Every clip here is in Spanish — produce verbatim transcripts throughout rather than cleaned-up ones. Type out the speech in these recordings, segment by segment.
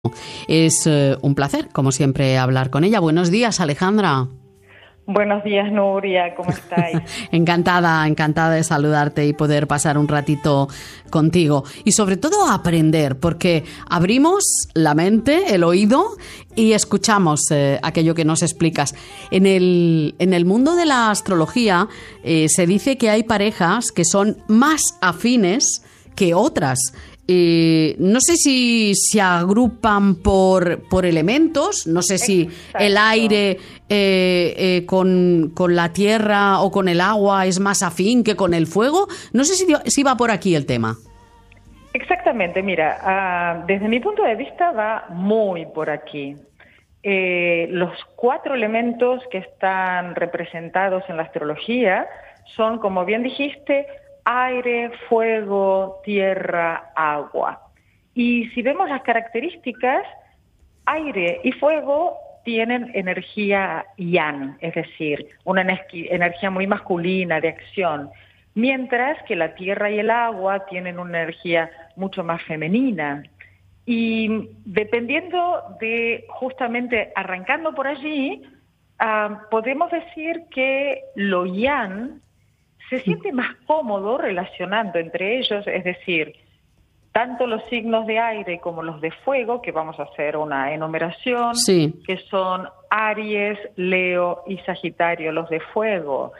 Es eh, un placer, como siempre, hablar con ella. Buenos días, Alejandra. Buenos días, Nuria, ¿cómo estáis? encantada, encantada de saludarte y poder pasar un ratito contigo. Y sobre todo aprender, porque abrimos la mente, el oído y escuchamos eh, aquello que nos explicas. En el, en el mundo de la astrología eh, se dice que hay parejas que son más afines que otras. Eh, no sé si se agrupan por, por elementos, no sé si Exacto. el aire eh, eh, con, con la tierra o con el agua es más afín que con el fuego. No sé si, si va por aquí el tema. Exactamente, mira, uh, desde mi punto de vista va muy por aquí. Eh, los cuatro elementos que están representados en la astrología son, como bien dijiste, aire, fuego, tierra, agua. Y si vemos las características, aire y fuego tienen energía yang, es decir, una energía muy masculina de acción, mientras que la tierra y el agua tienen una energía mucho más femenina. Y dependiendo de, justamente arrancando por allí, uh, podemos decir que lo yang se siente más cómodo relacionando entre ellos, es decir, tanto los signos de aire como los de fuego, que vamos a hacer una enumeración, sí. que son Aries, Leo y Sagitario, los de fuego,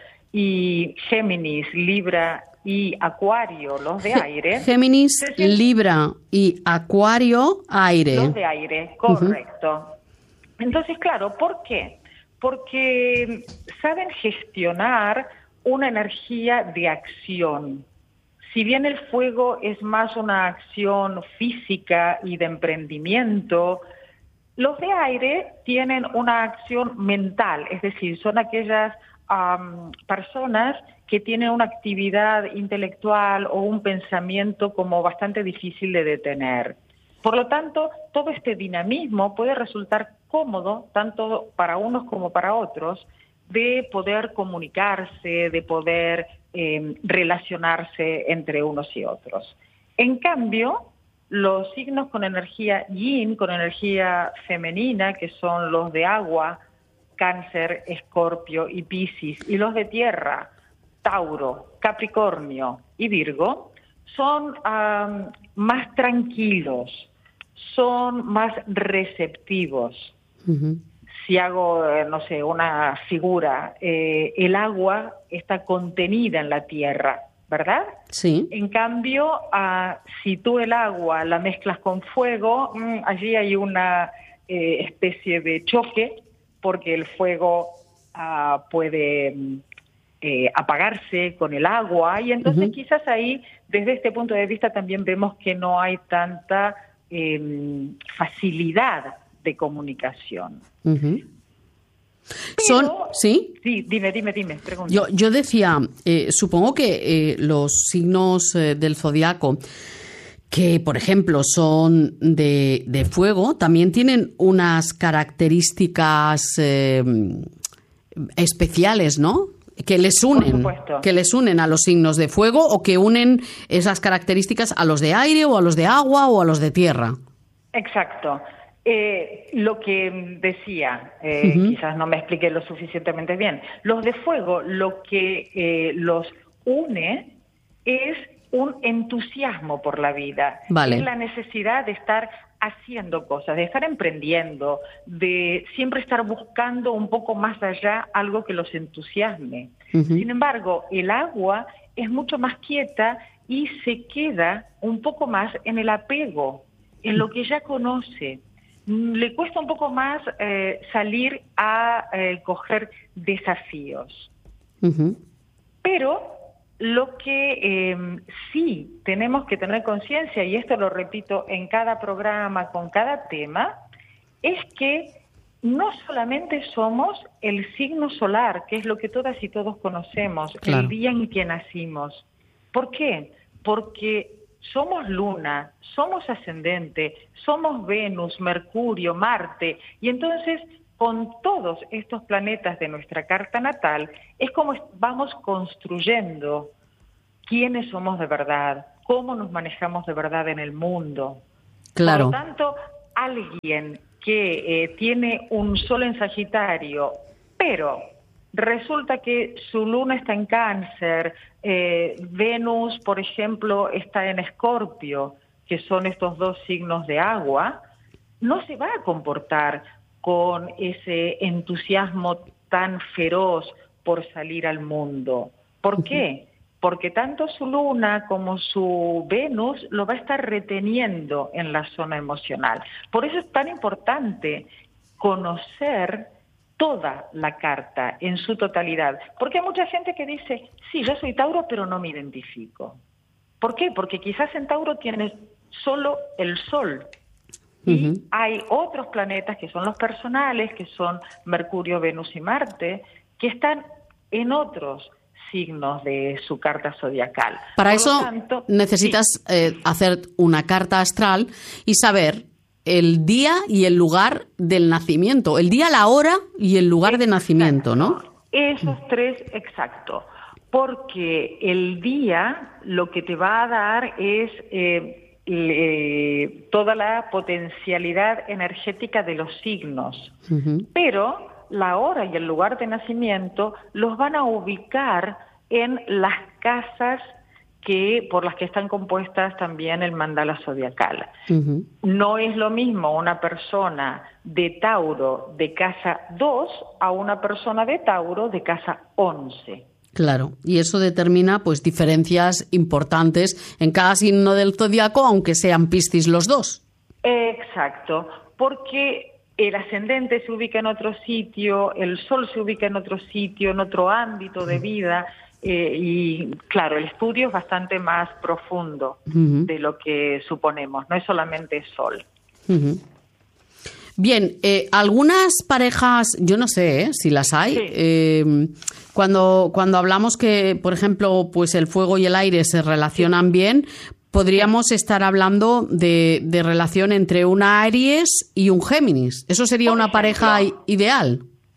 y Géminis, Libra y Acuario, los de aire. Géminis, siente... Libra y Acuario, aire. Los de aire, correcto. Uh-huh. Entonces, claro, ¿por qué? Porque saben gestionar una energía de acción. Si bien el fuego es más una acción física y de emprendimiento, los de aire tienen una acción mental, es decir, son aquellas um, personas que tienen una actividad intelectual o un pensamiento como bastante difícil de detener. Por lo tanto, todo este dinamismo puede resultar cómodo tanto para unos como para otros, de poder comunicarse, de poder eh, relacionarse entre unos y otros. En cambio, los signos con energía yin, con energía femenina, que son los de agua, Cáncer, Escorpio y Piscis, y los de tierra, Tauro, Capricornio y Virgo, son um, más tranquilos, son más receptivos. Uh-huh. Si hago, no sé, una figura, eh, el agua está contenida en la tierra, ¿verdad? Sí. En cambio, uh, si tú el agua la mezclas con fuego, mmm, allí hay una eh, especie de choque, porque el fuego uh, puede eh, apagarse con el agua, y entonces uh-huh. quizás ahí, desde este punto de vista, también vemos que no hay tanta eh, facilidad de comunicación. Uh-huh. Pero, Son, ¿sí? Sí, dime, dime, dime, pregunta. Yo, yo decía, eh, supongo que eh, los signos eh, del zodiaco, que por ejemplo son de, de fuego, también tienen unas características eh, especiales, ¿no? Que les unen, que les unen a los signos de fuego, o que unen esas características a los de aire o a los de agua o a los de tierra. Exacto. Eh, lo que decía, eh, uh-huh. quizás no me expliqué lo suficientemente bien, los de fuego lo que eh, los une es un entusiasmo por la vida, vale. es la necesidad de estar haciendo cosas, de estar emprendiendo, de siempre estar buscando un poco más allá algo que los entusiasme. Uh-huh. Sin embargo, el agua es mucho más quieta y se queda un poco más en el apego, en lo que ya conoce. Le cuesta un poco más eh, salir a eh, coger desafíos. Uh-huh. Pero lo que eh, sí tenemos que tener conciencia, y esto lo repito en cada programa, con cada tema, es que no solamente somos el signo solar, que es lo que todas y todos conocemos, claro. el día en que nacimos. ¿Por qué? Porque somos luna, somos ascendente, somos Venus, Mercurio, Marte, y entonces con todos estos planetas de nuestra carta natal es como vamos construyendo quiénes somos de verdad, cómo nos manejamos de verdad en el mundo. Claro. Por lo tanto, alguien que eh, tiene un sol en Sagitario, pero resulta que su luna está en Cáncer, eh, Venus, por ejemplo, está en Escorpio, que son estos dos signos de agua, no se va a comportar con ese entusiasmo tan feroz por salir al mundo. ¿Por qué? Porque tanto su luna como su Venus lo va a estar reteniendo en la zona emocional. Por eso es tan importante conocer toda la carta en su totalidad. Porque hay mucha gente que dice, sí, yo soy Tauro, pero no me identifico. ¿Por qué? Porque quizás en Tauro tienes solo el Sol. Y uh-huh. hay otros planetas que son los personales, que son Mercurio, Venus y Marte, que están en otros signos de su carta zodiacal. Para Por eso tanto, necesitas sí. eh, hacer una carta astral y saber el día y el lugar del nacimiento, el día, la hora y el lugar exacto. de nacimiento, ¿no? Esos tres, exacto. Porque el día lo que te va a dar es eh, eh, toda la potencialidad energética de los signos. Uh-huh. Pero la hora y el lugar de nacimiento los van a ubicar en las casas que por las que están compuestas también el mandala zodiacal. Uh-huh. No es lo mismo una persona de Tauro de casa dos a una persona de Tauro de casa once. Claro, y eso determina pues diferencias importantes en cada signo del zodiaco, aunque sean Piscis los dos. Exacto, porque el ascendente se ubica en otro sitio, el sol se ubica en otro sitio, en otro ámbito de vida, eh, y claro, el estudio es bastante más profundo uh-huh. de lo que suponemos, no es solamente sol. Uh-huh. Bien, eh, algunas parejas, yo no sé ¿eh? si las hay, sí. eh, cuando, cuando hablamos que, por ejemplo, pues el fuego y el aire se relacionan sí. bien, podríamos estar hablando de, de relación entre una Aries y un Géminis. ¿Eso sería Por una ejemplo, pareja ideal?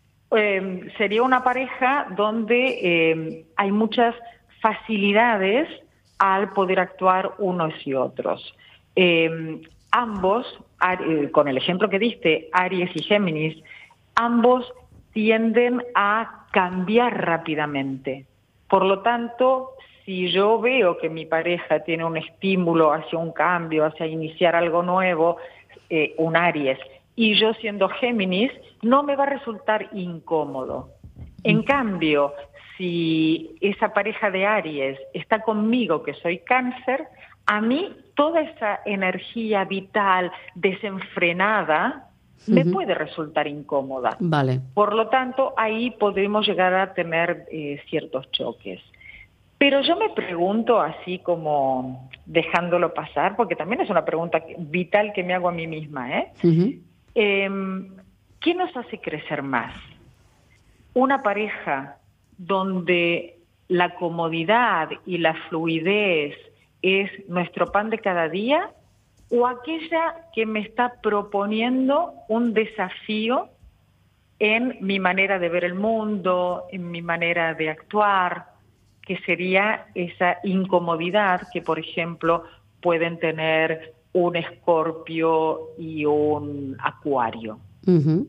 Eh, sería una pareja donde eh, hay muchas facilidades al poder actuar unos y otros. Eh, ambos, con el ejemplo que diste, Aries y Géminis, ambos tienden a cambiar rápidamente. Por lo tanto, si yo veo que mi pareja tiene un estímulo hacia un cambio, hacia iniciar algo nuevo, eh, un Aries, y yo siendo Géminis, no me va a resultar incómodo. En cambio, si esa pareja de Aries está conmigo, que soy Cáncer, a mí toda esa energía vital desenfrenada uh-huh. me puede resultar incómoda. Vale. Por lo tanto, ahí podemos llegar a tener eh, ciertos choques. Pero yo me pregunto, así como dejándolo pasar, porque también es una pregunta vital que me hago a mí misma, ¿eh? Uh-huh. eh ¿Qué nos hace crecer más? ¿Una pareja donde la comodidad y la fluidez es nuestro pan de cada día, o aquella que me está proponiendo un desafío en mi manera de ver el mundo, en mi manera de actuar, que sería esa incomodidad que, por ejemplo, pueden tener un Escorpio y un Acuario? Uh-huh.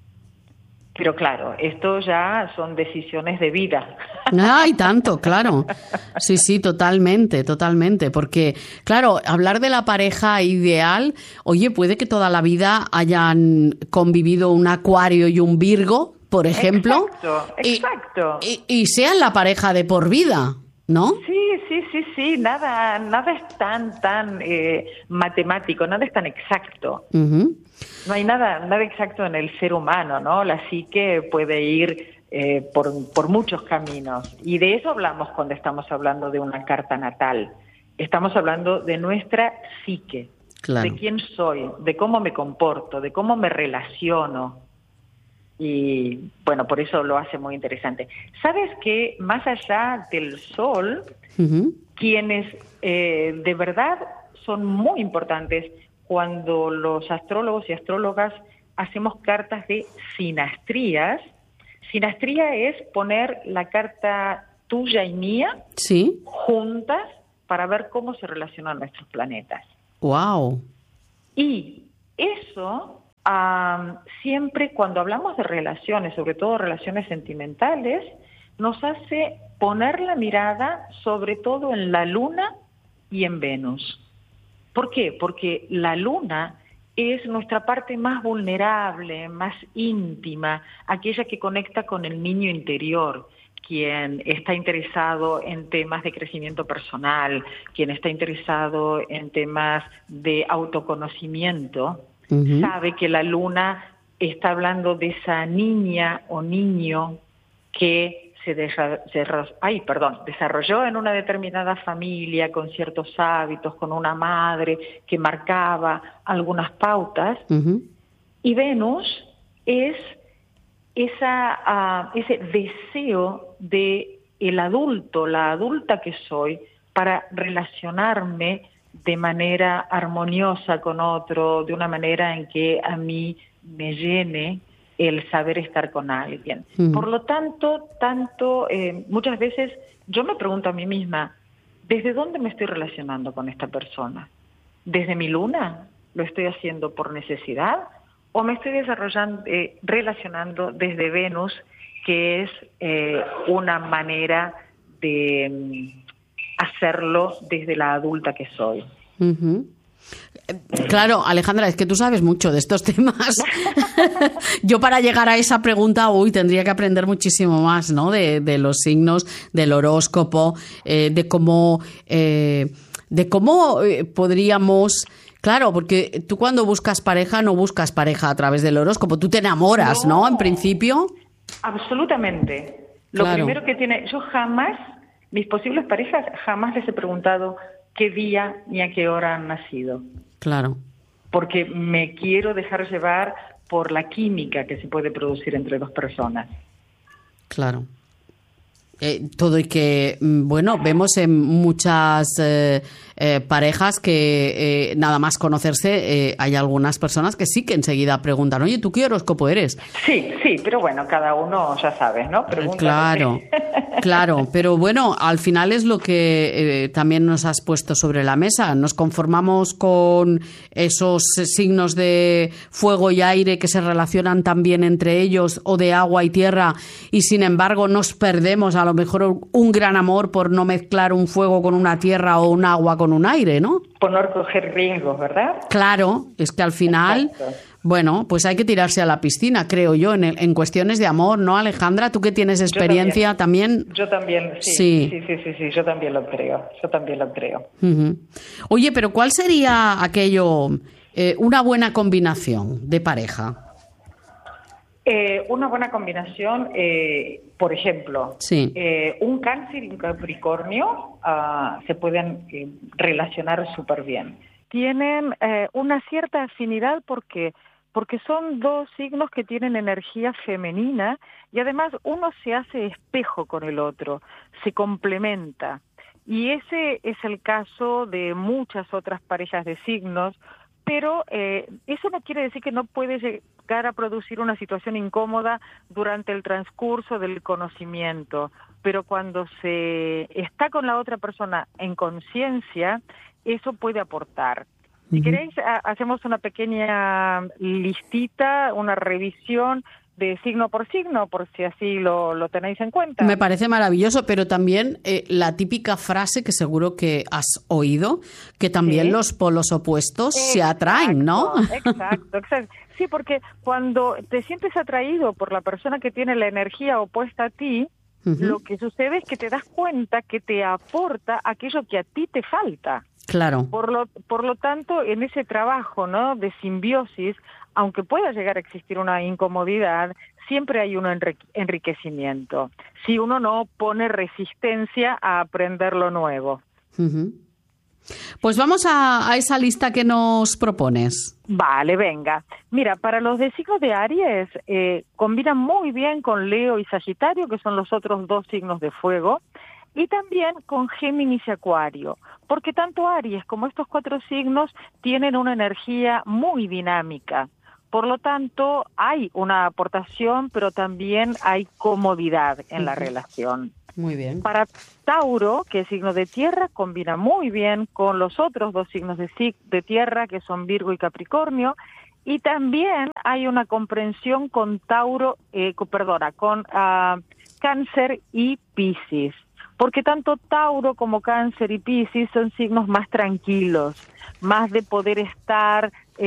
Pero claro, esto ya son decisiones de vida. Ay, tanto, claro. Sí, sí, totalmente, totalmente. Porque, claro, hablar de la pareja ideal, oye, puede que toda la vida hayan convivido un Acuario y un Virgo, por ejemplo. Exacto, exacto. Y, y, y sean la pareja de por vida, ¿no? Sí, sí, sí, sí. Nada, nada es tan, tan eh, matemático, nada es tan exacto. Uh-huh. No hay nada, nada exacto en el ser humano, ¿no? La psique puede ir eh, por, por muchos caminos. Y de eso hablamos cuando estamos hablando de una carta natal. Estamos hablando de nuestra psique, claro. de quién soy, de cómo me comporto, de cómo me relaciono. Y bueno, por eso lo hace muy interesante. ¿Sabes que más allá del sol, uh-huh. quienes eh, de verdad son muy importantes cuando los astrólogos y astrólogas hacemos cartas de sinastrías? Sinastría es poner la carta tuya y mía ¿Sí? juntas para ver cómo se relacionan nuestros planetas. Wow. Y Eso um, siempre cuando hablamos de relaciones, sobre todo relaciones sentimentales, nos hace poner la mirada sobre todo en la Luna y en Venus. ¿Por qué? Porque la Luna es nuestra parte más vulnerable, más íntima, aquella que conecta con el niño interior, quien está interesado en temas de crecimiento personal, quien está interesado en temas de autoconocimiento, uh-huh. sabe que la Luna está hablando de esa niña o niño que se, de- se ay, perdón, desarrolló en una determinada familia, con ciertos hábitos, con una madre que marcaba algunas pautas, uh-huh. y Venus es esa, uh, ese deseo de el adulto, la adulta que soy, para relacionarme de manera armoniosa con otro, de una manera en que a mí me llene el saber estar con alguien. Uh-huh. Por lo tanto, tanto eh, muchas veces yo me pregunto a mí misma, ¿desde dónde me estoy relacionando con esta persona? ¿Desde mi luna? ¿Lo estoy haciendo por necesidad? ¿O me estoy desarrollando, eh, relacionando desde Venus, que es eh, una manera de um, hacerlo desde la adulta que soy? Uh-huh. Claro, Alejandra, es que tú sabes mucho de estos temas. Yo para llegar a esa pregunta, uy, tendría que aprender muchísimo más, ¿no? De, de los signos, del horóscopo, eh, de cómo, eh, de cómo eh, podríamos... Claro, porque tú cuando buscas pareja no buscas pareja a través del horóscopo, tú te enamoras, ¿no? ¿no? En principio. Absolutamente. Lo claro. primero que tiene, yo jamás, mis posibles parejas, jamás les he preguntado qué día ni a qué hora han nacido. Claro. Porque me quiero dejar llevar por la química que se puede producir entre dos personas. Claro. Eh, todo y que, bueno, vemos en muchas eh, eh, parejas que eh, nada más conocerse, eh, hay algunas personas que sí que enseguida preguntan, oye, ¿tú qué horóscopo eres? Sí, sí, pero bueno, cada uno ya sabes, ¿no? Pregunta claro, claro, pero bueno, al final es lo que eh, también nos has puesto sobre la mesa. Nos conformamos con esos signos de fuego y aire que se relacionan también entre ellos, o de agua y tierra, y sin embargo nos perdemos a lo mejor un gran amor por no mezclar un fuego con una tierra o un agua con un aire, ¿no? Por no coger riesgos, ¿verdad? Claro, es que al final, exacto. Bueno, pues hay que tirarse a la piscina, creo yo, en, el, en cuestiones de amor, ¿no, Alejandra? Tú que tienes experiencia yo también, también. Yo también, sí, sí. Sí, sí, sí, sí, yo también lo creo, yo también lo creo. Uh-huh. Oye, pero ¿cuál sería aquello, eh, una buena combinación de pareja? Eh, una buena combinación, eh, por ejemplo, sí. eh, un cáncer y un capricornio uh, se pueden eh, relacionar súper bien. Tienen eh, una cierta afinidad porque, porque son dos signos que tienen energía femenina y además uno se hace espejo con el otro, se complementa. Y ese es el caso de muchas otras parejas de signos, pero eh, eso no quiere decir que no puede llegar a producir una situación incómoda durante el transcurso del conocimiento, pero cuando se está con la otra persona en conciencia, eso puede aportar. Si uh-huh. queréis, ha, hacemos una pequeña listita, una revisión de signo por signo, por si así lo, lo tenéis en cuenta. Me parece maravilloso, pero también eh, la típica frase que seguro que has oído, que también sí. los polos opuestos exacto, se atraen, ¿no? Exacto, exacto. Sí, porque cuando te sientes atraído por la persona que tiene la energía opuesta a ti, uh-huh. lo que sucede es que te das cuenta que te aporta aquello que a ti te falta. Claro. Por lo, por lo tanto, en ese trabajo, ¿no?, de simbiosis, aunque pueda llegar a existir una incomodidad, siempre hay un enriquecimiento, si uno no pone resistencia a aprender lo nuevo. Uh-huh. Pues vamos a, a esa lista que nos propones. Vale, venga. Mira, para los de signos de Aries, eh, combinan muy bien con Leo y Sagitario, que son los otros dos signos de fuego, y también con Géminis y Acuario, porque tanto Aries como estos cuatro signos tienen una energía muy dinámica. Por lo tanto, hay una aportación, pero también hay comodidad en uh-huh. la relación. Muy bien. Para Tauro, que es signo de tierra, combina muy bien con los otros dos signos de, de tierra, que son Virgo y Capricornio, Y también hay una comprensión con Tauro, eh, con, perdona, con uh, Cáncer y Piscis, porque tanto Tauro como Cáncer y Piscis son signos más tranquilos, más de poder estar